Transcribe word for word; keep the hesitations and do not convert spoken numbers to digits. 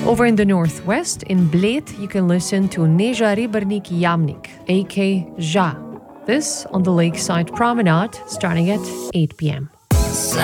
Over in the northwest, in Bled, you can listen to Neja Rebernik Jamnik, aka Ja. This on the Lakeside Promenade, starting at eight p.m.